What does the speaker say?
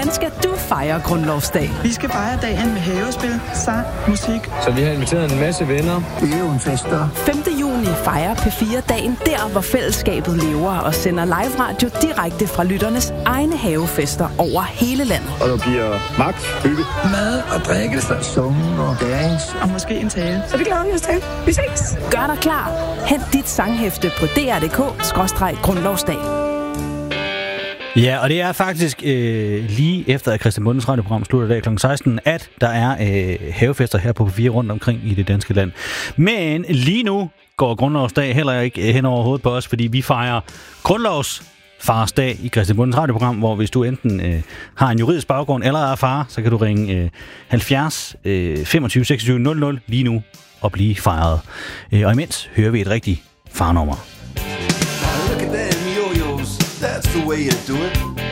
Hvordan skal du fejre grundlovsdag? Vi skal fejre dagen med havespil, sang, musik. Så vi har inviteret en masse venner. Det er jo en fester. 5. juni fejrer P4 dagen der, hvor fællesskabet lever og sender live radio direkte fra lytternes egne havefester over hele landet. Og der bliver magt, hygge. Mad og drikkelse. Summen og dans. Og måske en tale. Så det glæder vi os til. Vi ses. Gør dig klar. Hent dit sanghæfte på dr.dk/grundlovsdag. Ja, og det er faktisk lige efter, at Christian Bondens radioprogram slutter i dag kl. 16, at der er havefester her på P4 rundt omkring i det danske land. Men lige nu går grundlovsdag heller ikke hen over hovedet på os, fordi vi fejrer grundlovsfarsdag i Christian Bondens radioprogram, hvor hvis du enten har en juridisk baggrund eller er far, så kan du ringe 70 25 26 00 lige nu og blive fejret. Og imens hører vi et rigtigt farnummer. Look at them yo-yos, that's the way you do it.